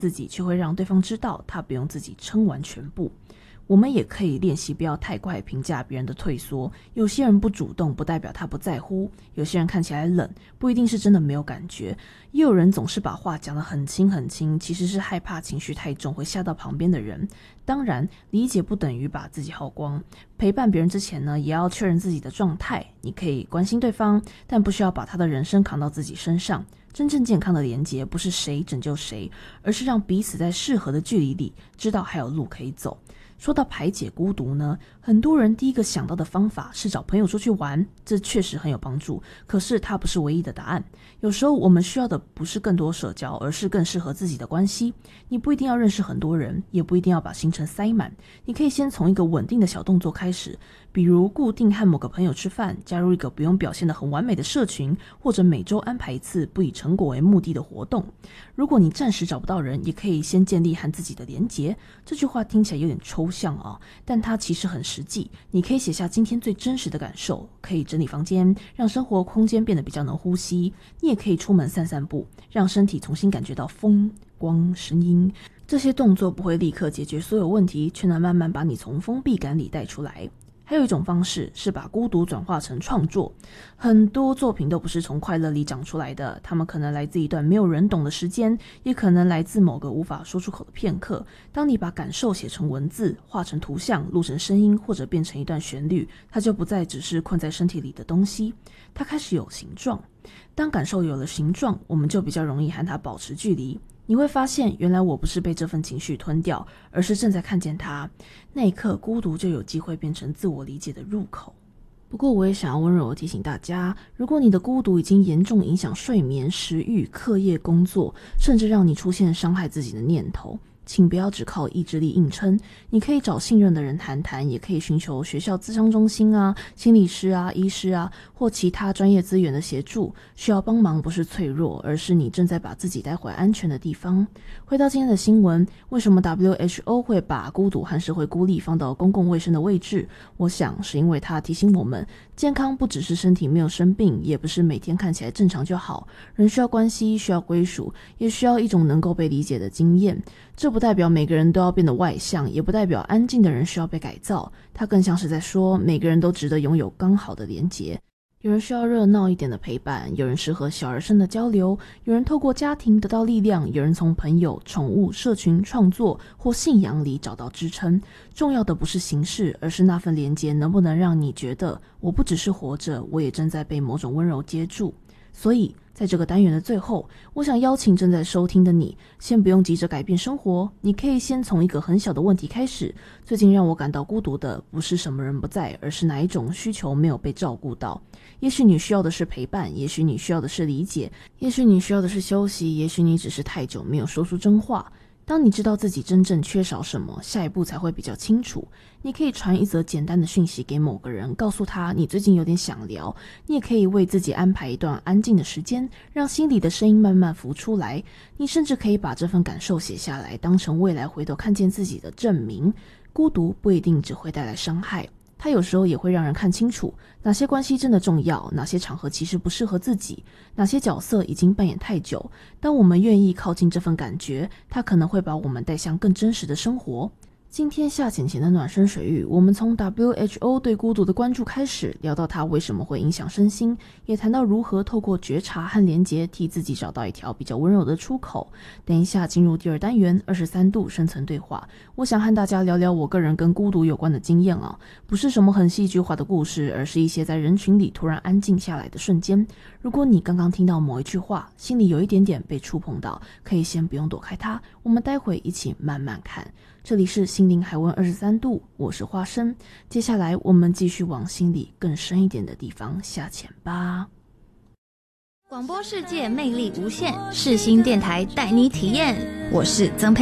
自己却会让对方知道他不用自己撑完全部。我们也可以练习不要太快评价别人的退缩，有些人不主动不代表他不在乎，有些人看起来冷不一定是真的没有感觉，也有人总是把话讲得很轻很轻，其实是害怕情绪太重会吓到旁边的人。当然理解不等于把自己耗光，陪伴别人之前呢，也要确认自己的状态。你可以关心对方，但不需要把他的人生扛到自己身上。真正健康的连结不是谁拯救谁，而是让彼此在适合的距离里知道还有路可以走。说到排解孤独呢，很多人第一个想到的方法是找朋友出去玩，这确实很有帮助，可是它不是唯一的答案。有时候我们需要的不是更多社交，而是更适合自己的关系。你不一定要认识很多人，也不一定要把行程塞满，你可以先从一个稳定的小动作开始，比如固定和某个朋友吃饭，加入一个不用表现得很完美的社群，或者每周安排一次不以成果为目的的活动。如果你暂时找不到人，也可以先建立和自己的连结。这句话听起来有点抽象啊，但它其实很实际。你可以写下今天最真实的感受，可以整理房间，让生活空间变得比较能呼吸。你也可以出门散散步，让身体重新感觉到风、光、声音。这些动作不会立刻解决所有问题，却能慢慢把你从封闭感里带出来。还有一种方式是把孤独转化成创作，很多作品都不是从快乐里长出来的，它们可能来自一段没有人懂的时间，也可能来自某个无法说出口的片刻。当你把感受写成文字，画成图像，录成声音，或者变成一段旋律，它就不再只是困在身体里的东西，它开始有形状。当感受有了形状，我们就比较容易和它保持距离。你会发现，原来我不是被这份情绪吞掉，而是正在看见它。那一刻，孤独就有机会变成自我理解的入口。不过我也想要温柔地提醒大家，如果你的孤独已经严重影响睡眠、食欲、课业、工作，甚至让你出现伤害自己的念头，请不要只靠意志力硬撑。你可以找信任的人谈谈，也可以寻求学校咨商中心啊、心理师啊、医师啊或其他专业资源的协助。需要帮忙不是脆弱，而是你正在把自己带回安全的地方。回到今天的新闻，为什么 WHO 会把孤独和社会孤立放到公共卫生的位置？我想是因为它提醒我们，健康不只是身体没有生病，也不是每天看起来正常就好。人需要关系，需要归属，也需要一种能够被理解的经验。这不代表每个人都要变得外向，也不代表安静的人需要被改造，它更像是在说，每个人都值得拥有刚好的连结。有人需要热闹一点的陪伴，有人适合小而深的交流，有人透过家庭得到力量，有人从朋友、宠物、社群、创作或信仰里找到支撑。重要的不是形式，而是那份连结能不能让你觉得，我不只是活着，我也正在被某种温柔接住。所以在这个单元的最后，我想邀请正在收听的你，先不用急着改变生活，你可以先从一个很小的问题开始。最近让我感到孤独的不是什么人不在，而是哪一种需求没有被照顾到。也许你需要的是陪伴，也许你需要的是理解，也许你需要的是休息，也许你只是太久没有说出真话。当你知道自己真正缺少什么，下一步才会比较清楚。你可以传一则简单的讯息给某个人，告诉他你最近有点想聊。你也可以为自己安排一段安静的时间，让心里的声音慢慢浮出来。你甚至可以把这份感受写下来，当成未来回头看见自己的证明。孤独不一定只会带来伤害，它有时候也会让人看清楚哪些关系真的重要，哪些场合其实不适合自己，哪些角色已经扮演太久。当我们愿意靠近这份感觉，它可能会把我们带向更真实的生活。今天下潜前的暖身水域，我们从 WHO 对孤独的关注开始，聊到它为什么会影响身心，也谈到如何透过觉察和连结替自己找到一条比较温柔的出口。等一下进入第二单元23度生存对话，我想和大家聊聊我个人跟孤独有关的经验啊，不是什么很戏剧化的故事，而是一些在人群里突然安静下来的瞬间。如果你刚刚听到某一句话，心里有一点点被触碰到，可以先不用躲开它，我们待会一起慢慢看。这里是心灵海温23度，我是花生。接下来我们继续往心里更深一点的地方下潜吧。 广播世界魅力无限，世新电台带你体验。我是曾佩